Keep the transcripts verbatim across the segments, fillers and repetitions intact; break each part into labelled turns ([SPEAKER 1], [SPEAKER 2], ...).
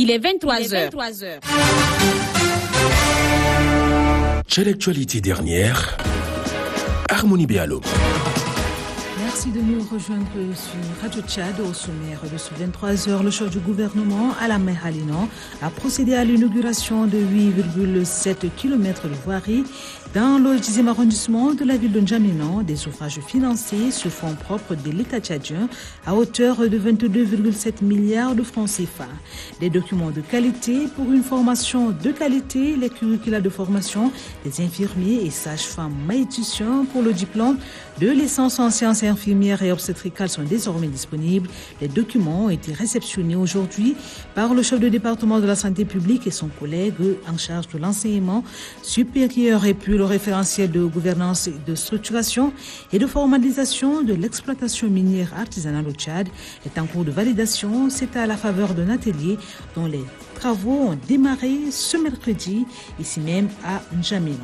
[SPEAKER 1] Il est vingt-trois heures.
[SPEAKER 2] Quelle l'actualité dernière, Harmonie Béalo.
[SPEAKER 3] Merci de nous rejoindre sur Radio Tchad au sommaire de ce vingt-trois heures. Le chef du gouvernement, Alamé Halina, a procédé à l'inauguration de huit virgule sept kilomètres de voirie dans le dixième arrondissement de la ville de N'Djamena, des ouvrages financés sur fonds propres de l'État tchadien à hauteur de vingt-deux virgule sept milliards de francs C F A. Des documents de qualité pour une formation de qualité, les curricula de formation des infirmiers et sages-femmes maïticiens pour le diplôme de licence en sciences infirmières et obstétricales sont désormais disponibles. Les documents ont été réceptionnés aujourd'hui par le chef de département de la santé publique et son collègue en charge de l'enseignement supérieur. Et puis le référentiel de gouvernance, de structuration et de formalisation de l'exploitation minière artisanale au Tchad est en cours de validation. C'est à la faveur d'un atelier dont les travaux ont démarré ce mercredi, ici même à N'Djamena.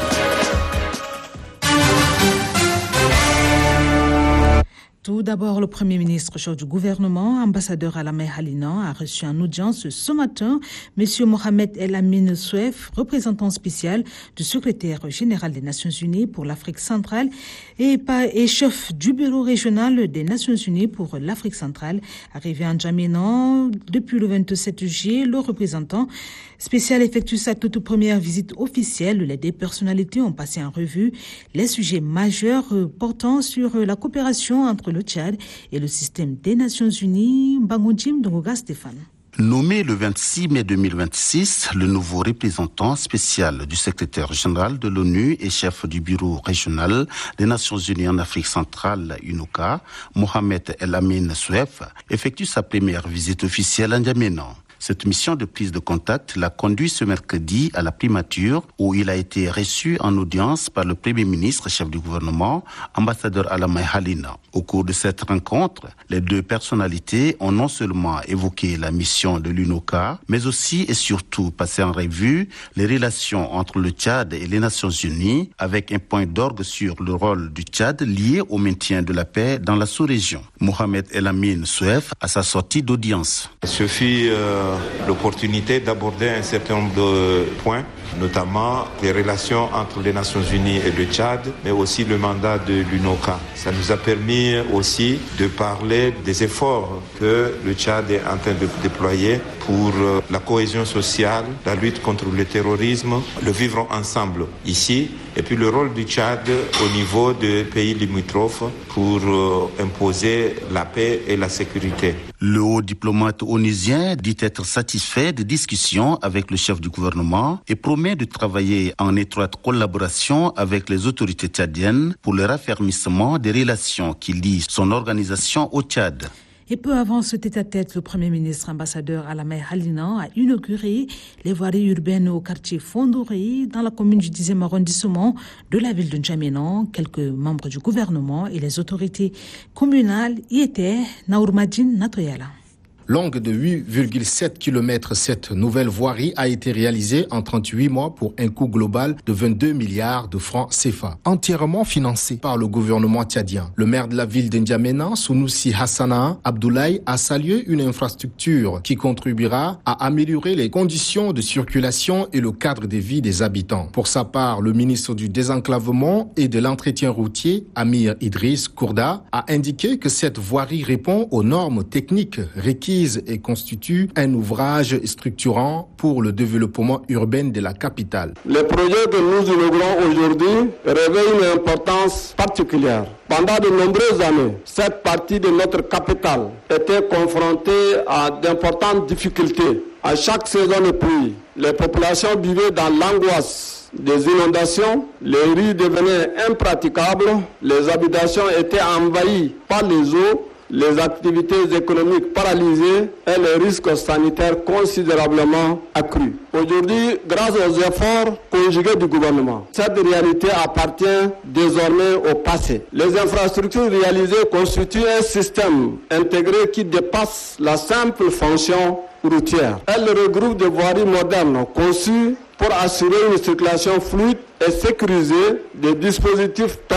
[SPEAKER 3] Tout d'abord, le Premier ministre chef du gouvernement, ambassadeur Alamé Halina, a reçu en audience ce matin M. Mohamed El Amin Souef, représentant spécial du secrétaire général des Nations Unies pour l'Afrique centrale et, et chef du bureau régional des Nations Unies pour l'Afrique centrale. Arrivé en N'Djamena depuis le vingt-sept juillet, le représentant spécial effectue sa toute première visite officielle. Les deux personnalités ont passé en revue les sujets majeurs portant sur la coopération entre le Tchad et le système des Nations Unies. Bangonjim Dongoga Stéphane.
[SPEAKER 4] Nommé le vingt-six mai deux mille vingt-six, le nouveau représentant spécial du secrétaire général de l'ONU et chef du bureau régional des Nations Unies en Afrique centrale, UNOCA, Mohamed El Amin Souef, effectue sa première visite officielle à N'Djamena. Cette mission de prise de contact l'a conduit ce mercredi à la primature où il a été reçu en audience par le Premier ministre, chef du gouvernement, ambassadeur Alamé Halina. Au cours de cette rencontre, les deux personnalités ont non seulement évoqué la mission de l'UNOCA, mais aussi et surtout passé en revue les relations entre le Tchad et les Nations Unies, avec un point d'orgue sur le rôle du Tchad lié au maintien de la paix dans la sous-région. Mohamed El Amin Souef à sa sortie d'audience.
[SPEAKER 5] Ce fut euh, l'opportunité d'aborder un certain nombre de points, notamment les relations entre les Nations Unies et le Tchad, mais aussi le mandat de l'UNOCA. Ça nous a permis aussi de parler des efforts que le Tchad est en train de déployer pour la cohésion sociale, la lutte contre le terrorisme, le vivre ensemble ici, et puis le rôle du Tchad au niveau des pays limitrophes pour imposer la paix et la sécurité.
[SPEAKER 4] Le haut diplomate onusien dit être satisfait des discussions avec le chef du gouvernement et promet de travailler en étroite collaboration avec les autorités tchadiennes pour le raffermissement des relations qui lient son organisation au Tchad.
[SPEAKER 3] Et peu avant ce tête-à-tête, le Premier ministre ambassadeur Alamé Halina a inauguré les voiries urbaines au quartier Fondoré dans la commune du dixième arrondissement de la ville de N'Djamena. Quelques membres du gouvernement et les autorités communales y étaient. Naourmadine Natoyala.
[SPEAKER 6] Longue de huit virgule sept kilomètres, cette nouvelle voirie a été réalisée en trente-huit mois pour un coût global de vingt-deux milliards de francs C F A, entièrement financée par le gouvernement tchadien. Le maire de la ville de N'Djamena, Sunusi Hassana Abdoulaye, a salué une infrastructure qui contribuera à améliorer les conditions de circulation et le cadre de vie des habitants. Pour sa part, le ministre du Désenclavement et de l'Entretien routier, Amir Idriss Kourda, a indiqué que cette voirie répond aux normes techniques requises et constitue un ouvrage structurant pour le développement urbain de la capitale.
[SPEAKER 7] Le projet que nous inaugurons aujourd'hui revêt une importance particulière. Pendant de nombreuses années, cette partie de notre capitale était confrontée à d'importantes difficultés. À chaque saison de pluie, les populations vivaient dans l'angoisse des inondations, les rues devenaient impraticables, les habitations étaient envahies par les eaux, les activités économiques paralysées et les risques sanitaires considérablement accrus. Aujourd'hui, grâce aux efforts conjugués du gouvernement, cette réalité appartient désormais au passé. Les infrastructures réalisées constituent un système intégré qui dépasse la simple fonction routière. Elles regroupent des voiries modernes conçues pour assurer une circulation fluide et sécuriser des dispositifs permettant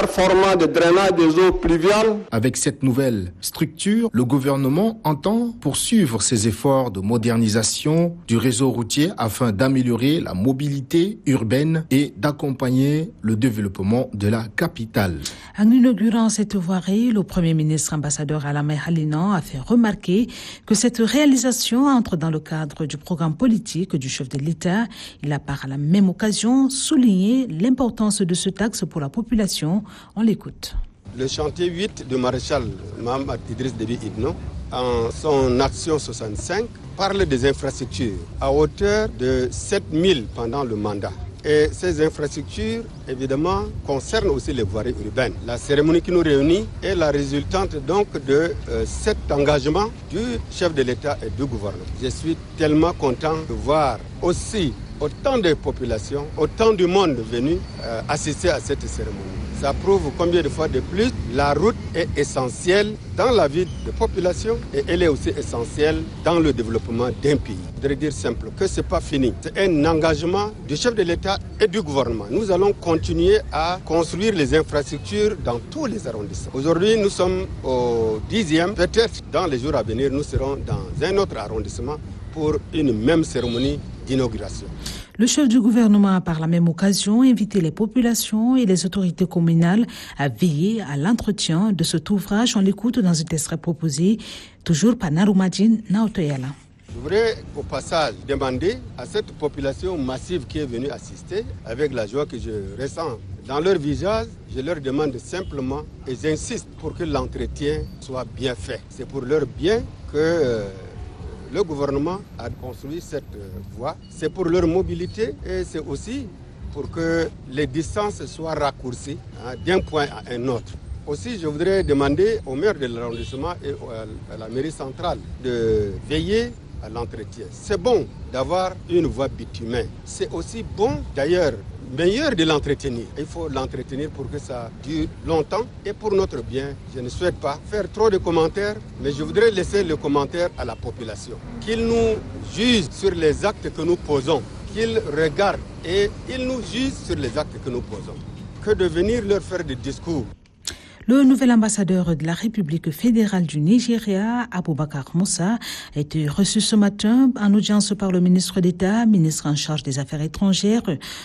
[SPEAKER 7] performant de drainage des eaux pluviales.
[SPEAKER 6] Avec cette nouvelle structure, le gouvernement entend poursuivre ses efforts de modernisation du réseau routier afin d'améliorer la mobilité urbaine et d'accompagner le développement de la capitale.
[SPEAKER 3] En inaugurant cette voirie, le Premier ministre ambassadeur Alamé Halinan a fait remarquer que cette réalisation entre dans le cadre du programme politique du chef de l'État. Il a par la même occasion souligné l'importance de ce axe pour la population. On l'écoute.
[SPEAKER 7] Le chantier huit de maréchal Mohamed Idriss Déby Itno, en son action soixante-cinq, parle des infrastructures à hauteur de sept mille pendant le mandat. Et ces infrastructures, évidemment, concernent aussi les voiries urbaines. La cérémonie qui nous réunit est la résultante donc de euh, cet engagement du chef de l'État et du gouvernement. Je suis tellement content de voir aussi autant de populations, autant de monde venu euh, assister à cette cérémonie. Ça prouve combien de fois de plus la route est essentielle dans la vie de population et elle est aussi essentielle dans le développement d'un pays. Je voudrais dire simple que ce n'est pas fini. C'est un engagement du chef de l'État et du gouvernement. Nous allons continuer à construire les infrastructures dans tous les arrondissements. Aujourd'hui, nous sommes au dixième. Peut-être dans les jours à venir, nous serons dans un autre arrondissement pour une même cérémonie d'inauguration.
[SPEAKER 3] Le chef du gouvernement a par la même occasion invité les populations et les autorités communales à veiller à l'entretien de cet ouvrage. On l'écoute dans un extrait proposé, toujours par Naroumadine Naotoyala.
[SPEAKER 7] Je voudrais au passage demander à cette population massive qui est venue assister, avec la joie que je ressens dans leur visage, je leur demande simplement et j'insiste pour que l'entretien soit bien fait. C'est pour leur bien que euh, le gouvernement a construit cette voie. C'est pour leur mobilité et c'est aussi pour que les distances soient raccourcies hein, d'un point à un autre. Aussi, je voudrais demander au maire de l'arrondissement et à la mairie centrale de veiller à l'entretien. C'est bon d'avoir une voie bitumée. C'est aussi bon, d'ailleurs, meilleur de l'entretenir. Il faut l'entretenir pour que ça dure longtemps et pour notre bien. Je ne souhaite pas faire trop de commentaires, mais je voudrais laisser le commentaire à la population. Qu'ils nous jugent sur les actes que nous posons, qu'ils regardent et ils nous jugent sur les actes que nous posons. Que de venir leur faire des discours.
[SPEAKER 3] Le nouvel ambassadeur de la République fédérale du Nigeria, Aboubakar Moussa, a été reçu ce matin en audience par le ministre d'État, ministre en charge des Affaires étrangères,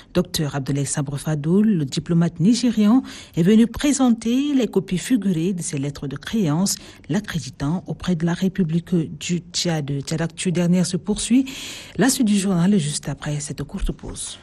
[SPEAKER 3] Dr Abdoulaye Sabre Fadoul. Le diplomate nigérian est venu présenter les copies figurées de ses lettres de créance, l'accréditant auprès de la République du Tchad. Tchad-Actu dernière se poursuit. La suite du journal est juste après cette courte pause.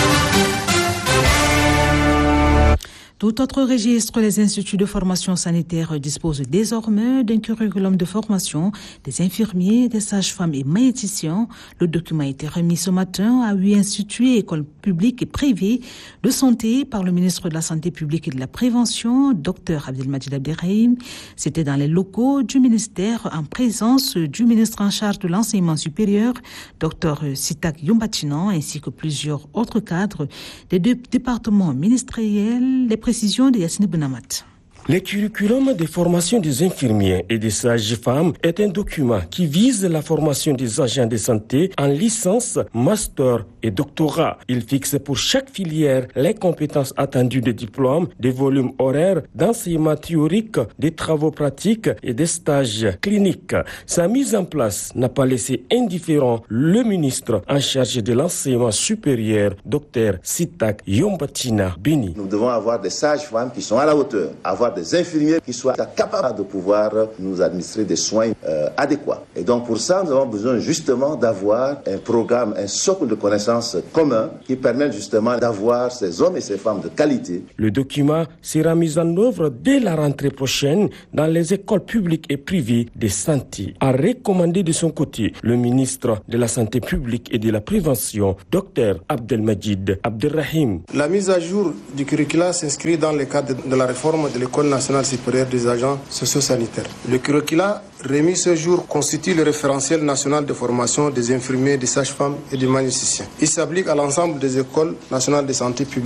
[SPEAKER 3] Tout autre registre, les instituts de formation sanitaire disposent désormais d'un curriculum de formation des infirmiers, des sages-femmes et magnéticiens. Le document a été remis ce matin à huit instituts et écoles publiques et privées de santé par le ministre de la Santé publique et de la Prévention, Dr Abdelmajid Abderrahim. C'était dans les locaux du ministère en présence du ministre en charge de l'enseignement supérieur, Dr Sitak Yombatinan, ainsi que plusieurs autres cadres des deux départements ministériels. Les précisions de Yassine Bounamat.
[SPEAKER 2] Le curriculum de formation des infirmiers et des sages-femmes est un document qui vise la formation des agents de santé en licence, master et doctorat. Il fixe pour chaque filière les compétences attendues des diplômes, des volumes horaires, d'enseignement théorique, des travaux pratiques et des stages cliniques. Sa mise en place n'a pas laissé indifférent le ministre en charge de l'enseignement supérieur, Dr Sitak Yombatina Bini.
[SPEAKER 1] Nous devons avoir des sages-femmes qui sont à la hauteur, avoir des infirmiers qui soient capables de pouvoir nous administrer des soins euh, adéquats. Et donc pour ça, nous avons besoin justement d'avoir un programme, un socle de connaissances commun qui permet justement d'avoir ces hommes et ces femmes de qualité.
[SPEAKER 2] Le document sera mis en œuvre dès la rentrée prochaine dans les écoles publiques et privées de santé. A recommandé de son côté le ministre de la Santé publique et de la Prévention, Dr Abdelmajid Abderrahim.
[SPEAKER 8] La mise à jour du curricula s'inscrit dans le cadre de la réforme de l'École nationale supérieure des agents socio-sanitaires. Le curricula remis ce jour constitue le référentiel national de formation des infirmiers, des sages-femmes et des magnéticiens. Il s'applique à l'ensemble des écoles nationales de santé publique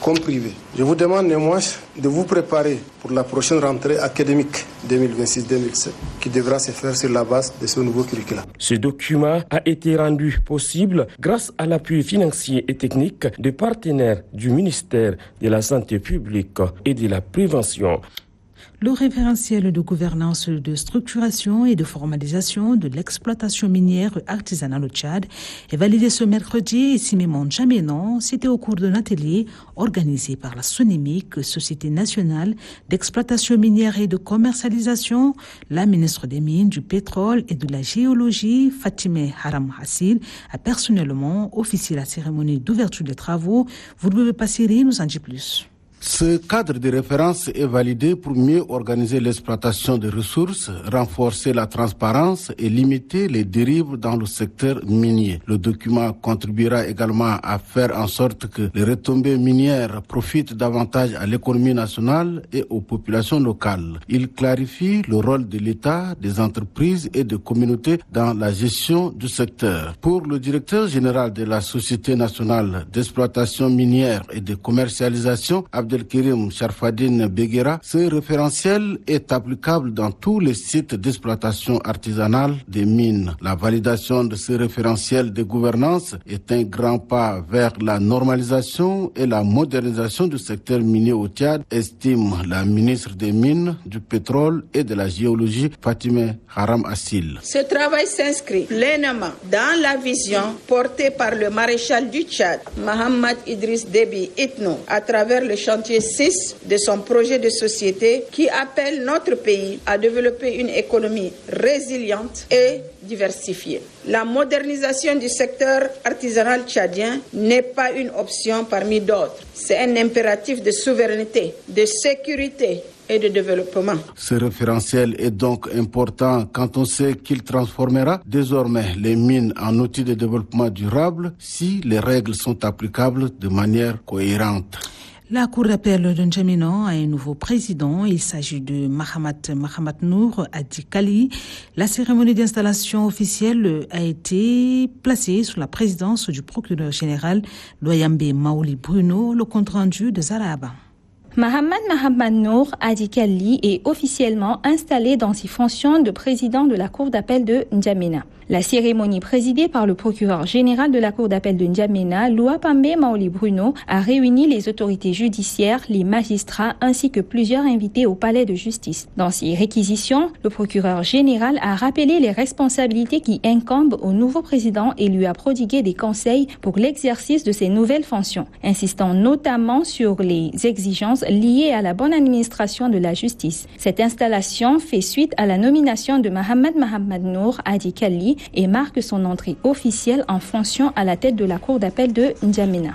[SPEAKER 8] comme privés. Je vous demande néanmoins de vous préparer pour la prochaine rentrée académique deux mille vingt-six deux mille vingt-sept qui devra se faire sur la base de ce nouveau curriculum.
[SPEAKER 2] Ce document a été rendu possible grâce à l'appui financier et technique des partenaires du ministère de la Santé publique et de la Prévention.
[SPEAKER 3] Le référentiel de gouvernance, de structuration et de formalisation de l'exploitation minière artisanale au Tchad est validé ce mercredi ici même en N'Djamena. C'était au cours d'un atelier organisé par la SONEMIC, Société nationale d'exploitation minière et de commercialisation. La ministre des Mines, du Pétrole et de la Géologie, Fatime Haram Hassil, a personnellement officié la cérémonie d'ouverture des travaux. Vous pouvez passer, nous en dit plus.
[SPEAKER 6] Ce cadre de référence est validé pour mieux organiser l'exploitation des ressources, renforcer la transparence et limiter les dérives dans le secteur minier. Le document contribuera également à faire en sorte que les retombées minières profitent davantage à l'économie nationale et aux populations locales. Il clarifie le rôle de l'État, des entreprises et des communautés dans la gestion du secteur. Pour le directeur général de la Société nationale d'exploitation minière et de commercialisation, Abdelkirim Sharfadine Beguera, ce référentiel est applicable dans tous les sites d'exploitation artisanale des mines. La validation de ce référentiel de gouvernance est un grand pas vers la normalisation et la modernisation du secteur minier au Tchad, estime la ministre des Mines, du Pétrole et de la Géologie, Fatime Haram Hassil.
[SPEAKER 9] Ce travail s'inscrit pleinement dans la vision portée par le maréchal du Tchad, Mohamed Idriss Déby Itno, à travers le chantier six de son projet de société qui appelle notre pays à développer une économie résiliente et diversifiée. La modernisation du secteur artisanal tchadien n'est pas une option parmi d'autres. C'est un impératif de souveraineté, de sécurité et de développement.
[SPEAKER 6] Ce référentiel est donc important quand on sait qu'il transformera désormais les mines en outils de développement durable si les règles sont applicables de manière cohérente.
[SPEAKER 3] La Cour d'appel de N'Djamena a un nouveau président. Il s'agit de Mahamat Mahamat Nour Adi Kali. La cérémonie d'installation officielle a été placée sous la présidence du procureur général Loyambe Maouli Bruno. Le compte rendu de Zaraba.
[SPEAKER 10] Mohamed Mahamat Nour Adi Kali est officiellement installé dans ses fonctions de président de la Cour d'appel de N'Djamena. La cérémonie présidée par le procureur général de la Cour d'appel de N'Djamena, Louapambe Maouli Bruno, a réuni les autorités judiciaires, les magistrats ainsi que plusieurs invités au palais de justice. Dans ses réquisitions, le procureur général a rappelé les responsabilités qui incombent au nouveau président et lui a prodigué des conseils pour l'exercice de ses nouvelles fonctions, insistant notamment sur les exigences liées à la bonne administration de la justice. Cette installation fait suite à la nomination de Mohamed Mahamat Nour Adi Kali et marque son entrée officielle en fonction à la tête de la Cour d'appel de N'Djamena.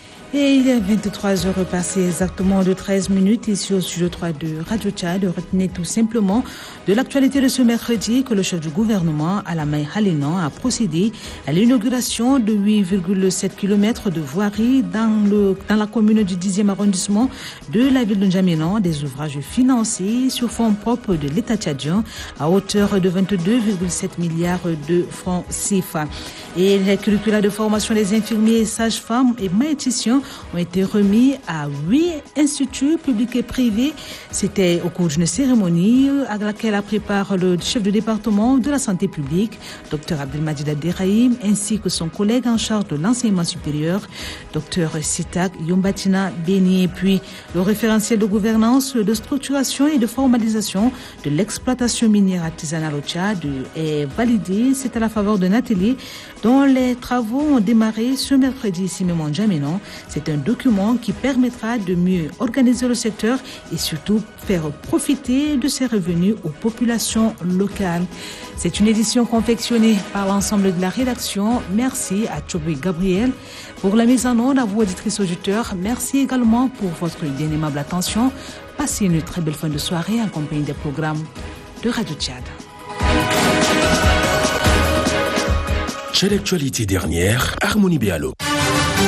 [SPEAKER 3] Et il est vingt-trois heures passées exactement de treize minutes ici au studio trois de Radio Tchad. Retenez tout simplement de l'actualité de ce mercredi que le chef du gouvernement, Alamay Halinan, a procédé à l'inauguration de huit virgule sept kilomètres de voirie dans, le, dans la commune du dixième arrondissement de la ville de N'Djamena, des ouvrages financés sur fonds propres de l'État tchadien à hauteur de vingt-deux virgule sept milliards de francs C F A. Et les curricula de formation des infirmiers, sages-femmes et maïticiens ont été remis à huit instituts publics et privés. C'était au cours d'une cérémonie à laquelle a préparé le chef de département de la santé publique, Dr Abdelmadjid Abderrahim, ainsi que son collègue en charge de l'enseignement supérieur, Dr Sitak Yombatina Beni. Et puis le référentiel de gouvernance, de structuration et de formalisation de l'exploitation minière artisanale au Tchad est validé. C'est à la faveur d'un atelier dont les travaux ont démarré ce mercredi ici même en N'Djamena. C'est un document qui permettra de mieux organiser le secteur et surtout faire profiter de ses revenus aux populations locales. C'est une édition confectionnée par l'ensemble de la rédaction. Merci à Tchobé Gabriel pour la mise en onde, à vous auditrices auditeurs. Merci également pour votre bien aimable attention. Passez une très belle fin de soirée en compagnie des programmes de Radio Tchad.
[SPEAKER 2] Chez l'actualité dernière, Harmonie Béalo.